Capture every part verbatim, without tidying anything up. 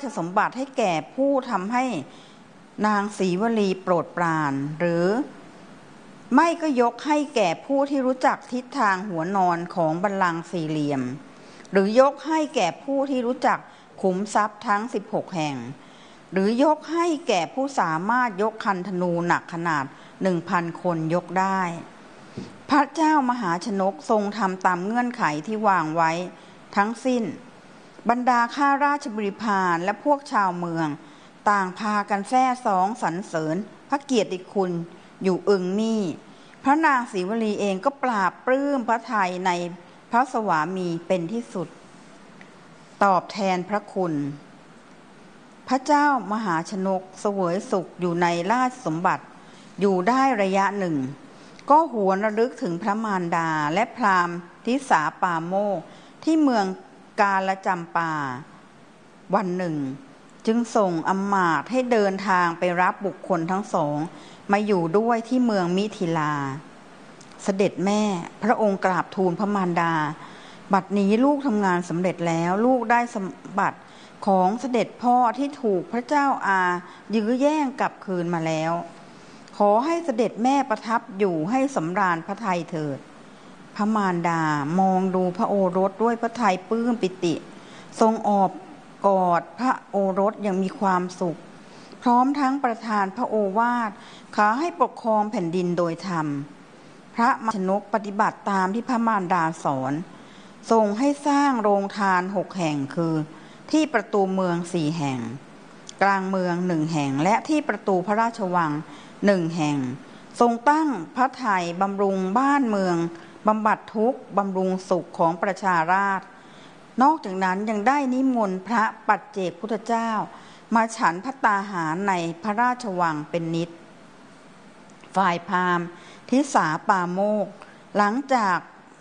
ชสมบัติให้แก่ผู้ทำให้นางศรีวลีโปรดปรานหรือไม่ก็ยกให้แก่ผู้ที่รู้จักทิศทางหัวนอนของบัลลังก์สี่เหลี่ยมหรือยกให้แก่ผู้ที่รู้จักขุมทรัพย์ทั้งสิบหกแห่งหรือยกให้แก่ผู้สามารถยกคันธนูหนักขนาด หนึ่งพัน คนยกได้พระเจ้ามหาชนกทรงทำตามเงื่อนไขที่วางไว้ทั้งสิ้นบรรดาข้าราชบริพารและพวกชาวเมืองต่างพากันแซ่ซ้องสรรเสริญพระเกียรติคุณอยู่อึงนี่พระนางศรีวลีเองก็ปราบปลื้มพระทัยในพระสวามีเป็นที่สุดตอบแทนพระคุณพระเจ้ามหาชนกเสวยสุขอยู่ในราชสมบัติอยู่ได้ระยะหนึ่งก็หวนระลึกถึงพระมารดาและพราหมณ์ทิสาปาโมกข์ที่เมืองกาลจำปาวันหนึ่งจึงส่งอำมาตย์ให้เดินทางไปรับบุคคลทั้งสองมาอยู่ด้วยที่เมืองมิถิลาเสด็จแม่พระองค์กราบทูลพระมารดาบัดนี้ลูกทำงานสำเร็จแล้วลูกได้สมบัติของเสด็จพ่อที่ถูกพระเจ้าอายื้อแย่งกลับคืนมาแล้วขอให้เสด็จแม่ประทับอยู่ให้สำราญพระทัยเถิดพระมารดามองดูพระโอรสด้วยพระทัยปลื้มปิติทรงออบกอดพระโอรสอย่างมีความสุขพร้อมทั้งประทานพระโอวาทขอให้ปกครองแผ่นดินโดยธรรมพระมหาชนกปฏิบัติตามที่พระมารดาสอนทรงให้สร้างโรงทานหกแห่งคือที่ประตูเมืองสี่แห่งกลางเมืองหนึ่งแห่งและที่ประตูพระราชวังหนึ่งแห่งทรงตั้งพระทัยบำรุงบ้านเมืองบำบัดทุกข์บำรุงสุขของประชาราษฎร์นอกจากนั้นยังได้นิมนต์พระปัจเจกพุทธเจ้ามาฉันภัตตาหารในพระราชวังเป็นนิจฝ่ายพราหมณ์ทิสาปาโมกข์หลังจาก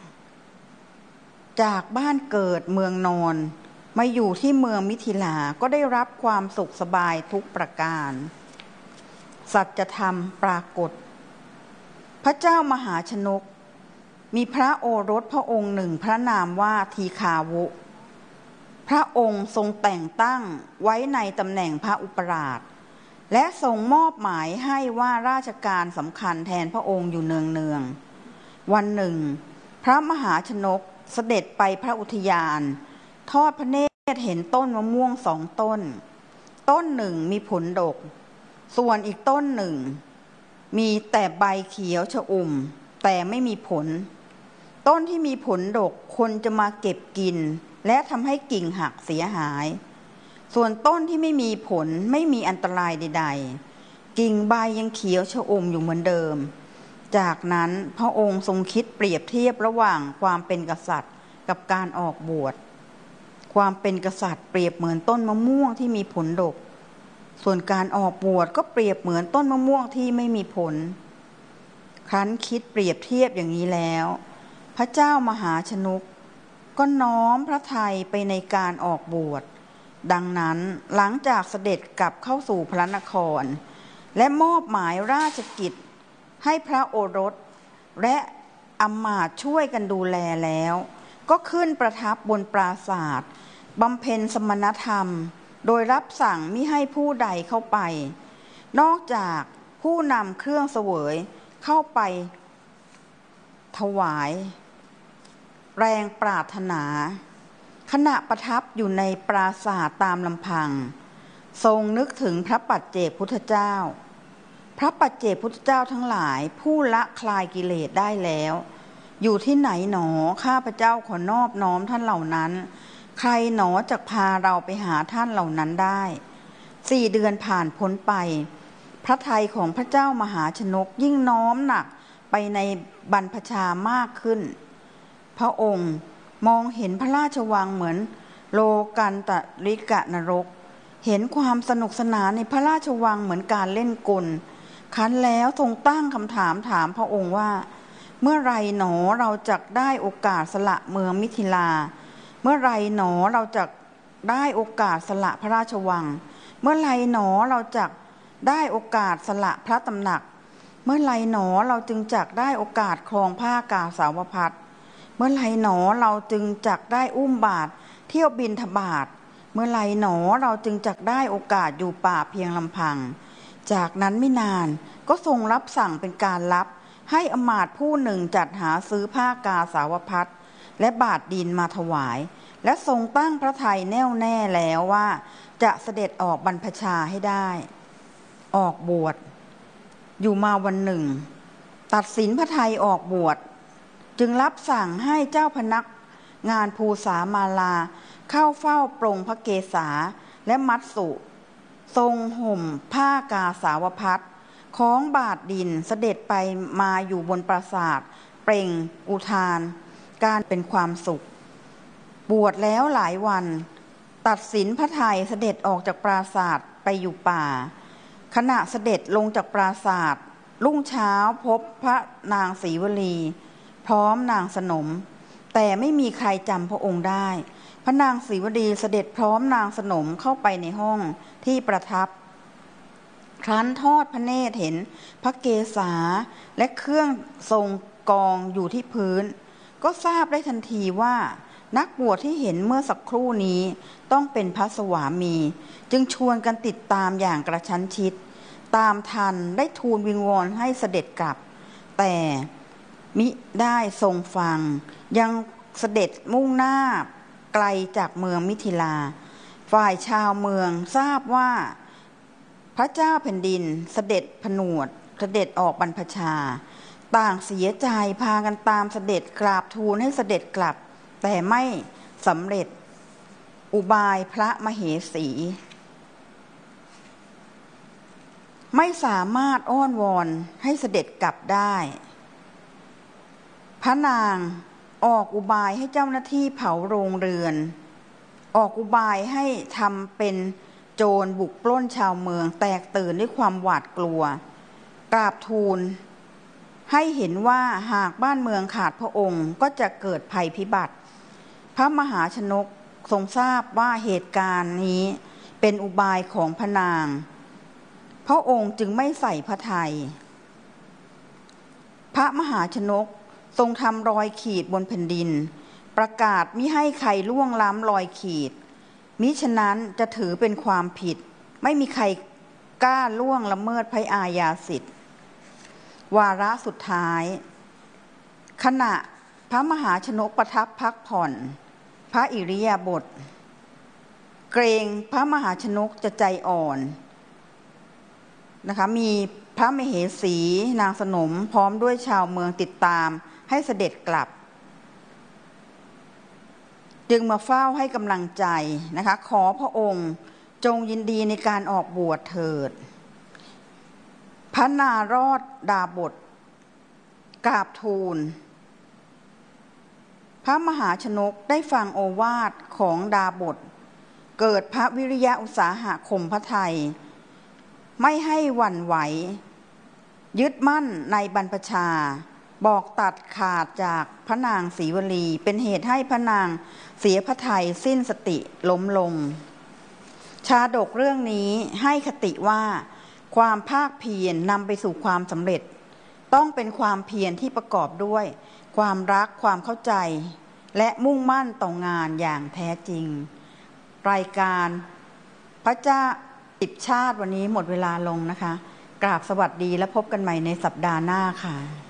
จากบ้านเกิดเมืองนอนมาอยู่ที่เมืองมิถิลาก็ได้รับความสุขสบายทุกประการสัจธรรมปรากฏพระเจ้ามหาชนกมีพระโอรสพระองค์หนึ่งพระนามว่าทีฆาวุพระองค์ทรงแต่งตั้งไว้ในตำแหน่งพระอุปราชและทรงมอบหมายให้ว่าราชการสำคัญแทนพระองค์อยู่เนืองๆวันหนึ่งพระมหาชนกเสด็จไปพระอุทยานทอดพระเนตรเห็นต้นมะม่วงสองต้นต้นหนึ่งมีผลดกส่วนอีกต้นหนึ่งมีแต่ใบเขียวชอุ่มแต่ไม่มีผลต้นที่มีผลดกคนจะมาเก็บกินและทำให้กิ่งหักเสียหายส่วนต้นที่ไม่มีผลไม่มีอันตรายใดๆกิ่งใบยังเขียวชอุ่มอยู่เหมือนเดิมจากนั้นพระองค์ทรงคิดเปรียบเทียบระหว่างความเป็นกษัตริย์กับการออกบวชความเป็นกษัตริย์เปรียบเหมือนต้นมะม่วงที่มีผลดกส่วนการออกบวชก็เปรียบเหมือนต้นมะม่วงที่ไม่มีผลครั้นคิดเปรียบเทียบอย่างนี้แล้วพระเจ้ามหาชนกก็น้อมพระทัยไปในการออกบวชดังนั้นหลังจากเสด็จกลับเข้าสู่พระนครและมอบหมายราชกิจให้พระโอรสและอำมาตย์ช่วยกันดูแลแล้วก็ขึ้นประทับบนปราสาทบำเพ็ญสมณธรรมโดยรับสั่งมิให้ผู้ใดเข้าไปนอกจากผู้นำเครื่องเสวยเข้าไปถวายแรงปรารถนาขณะประทับอยู่ในปราสาทตามลำพังทรงนึกถึงพระปัจเจกพุทธเจ้าพระปัจเจกพุทธเจ้าทั้งหลายผู้ละคลายกิเลสได้แล้วอยู่ที่ไหนหนอข้าพเจ้าขอนอบน้อมท่านเหล่านั้นใครหนอจะพาเราไปหาท่านเหล่านั้นได้สี่เดือนผ่านพ้นไปพระทัยของพระเจ้ามหาชนกยิ่งน้อมหนักไปในบรรพชามากขึ้นพระองค์มองเห็นพระราชวังเหมือนโลกันตริกะนรกเห็นความสนุกสนานในพระราชวังเหมือนการเล่นกลครั้นแล้วทรงตั้งคำถามถามพระองค์ว่าเมื่อไรหนอเราจะได้โอกาสสละเมืองมิถิลาเมื่อไรหนอเราจะได้โอกาสสละพระราชวังเมื่อไรหนอเราจะได้โอกาสสละพระตำหนักเมื่อไรหนอเราจึงจักได้โอกาสครองผ้ากาสาวพัสเมื่อไรหนอเราจึงจักได้อุ้มบาตรเที่ยวบิณฑบาตเมื่อไรหนอเราจึงจักได้โอกาสอยู่ป่าเพียงลำพังจากนั้นไม่นานก็ทรงรับสั่งเป็นการลับให้อมาตย์ผู้หนึ่งจัดหาซื้อผ้ากาสาวพัสและบาทดินมาถวายและทรงตั้งพระทัยแน่วแน่แล้วว่าจะเสด็จออกบรรพชาให้ได้ออกบวชอยู่มาวันหนึ่งตัดสินพระทัยออกบวชจึงรับสั่งให้เจ้าพนักงานภูษามาลาเข้าเฝ้าปรงพระเกศาและมัตสุทรงห่มผ้ากาสาวพัสคล้องบาทดินเสด็จไปมาอยู่บนปราสาทเปล่งอุทานการเป็นความสุขบวชแล้วหลายวันตัดสินพระทัยเสด็จออกจากปราสาทไปอยู่ป่าขณะเสด็จลงจากปราสาทรุ่งเช้าพบพระนางศรีวลีพร้อมนางสนมแต่ไม่มีใครจำพระองค์ได้พระนางศรีวลีเสด็จพร้อมนางสนมเข้าไปในห้องที่ประทับครั้นทอดพระเนตรเห็นพระเกศาและเครื่องทรงกองอยู่ที่พื้นก็ทราบได้ทันทีว่านักบวชที่เห็นเมื่อสักครู่นี้ต้องเป็นพระสวามีจึงชวนกันติดตามอย่างกระชั้นชิดตามทันได้ทูลวิงวอนให้เสด็จกลับแต่มิได้ทรงฟังยังเสด็จมุ่งหน้าไกลจากเมืองมิถิลาฝ่ายชาวเมืองทราบว่าพระเจ้าแผ่นดินเสด็จผนวดเสด็จออกบรรพชาต่างเสียใจพากันตามเสด็จกราบทูลให้เสด็จกลับแต่ไม่สำเร็จอุบายพระมเหสีไม่สามารถอ้อนวอนให้เสด็จกลับได้พระนางออกอุบายให้เจ้าหน้าที่เผาโรงเรือนออกอุบายให้ทำเป็นโจรบุกปล้นชาวเมืองแตกตื่นด้วยความหวาดกลัวกราบทูลให้เห็นว่าหากบ้านเมืองขาดพระองค์ก็จะเกิดภัยพิบัติพระมหาชนกทรงทราบว่าเหตุการณ์นี้เป็นอุบายของพระนางพระองค์จึงไม่ใส่พระทัยพระมหาชนกทรงทำรอยขีดบนแผ่นดินประกาศมิให้ใครล่วงล้ำรอยขีดมิฉะนั้นจะถือเป็นความผิดไม่มีใครกล้าล่วงละเมิดพระอาญาสิทธิ์วาระสุดท้ายขณะพระมหาชนกประทับพักผ่อนพระอิริยาบถเกรงพระมหาชนกจะใจอ่อนนะคะมีพระมเหสีนางสนมพร้อมด้วยชาวเมืองติดตามให้เสด็จกลับจึงมาเฝ้าให้กำลังใจนะคะขอพระองค์จงยินดีในการออกบวชเถิดพระนารอดดาบทกราบทูลพระมหาชนกได้ฟังโอวาทของดาบทเกิดพระวิริยะอุตสาหะข่มพระทัยไม่ให้หวั่นไหวยึดมั่นในบรรพชาบอกตัดขาดจากพระนางศรีวลีเป็นเหตุให้พระนางเสียพระทัยสิ้นสติล้มลงชาดกเรื่องนี้ให้คติว่าความภาคเพียรนำไปสู่ความสำเร็จต้องเป็นความเพียรที่ประกอบด้วยความรักความเข้าใจและมุ่งมั่นต่องานอย่างแท้จริงรายการพระเจ้าสิบชาติวันนี้หมดเวลาลงนะคะกราบสวัสดีและพบกันใหม่ในสัปดาห์หน้าค่ะ